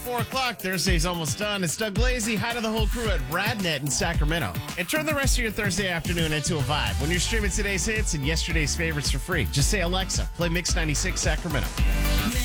4 o'clock. Thursday's almost done. It's Doug Lazy. Hi to the whole crew at RadNet in Sacramento. And turn the rest of your Thursday afternoon into a vibe when you're streaming today's hits and yesterday's favorites for free. Just say, Alexa, play Mix 96 Sacramento.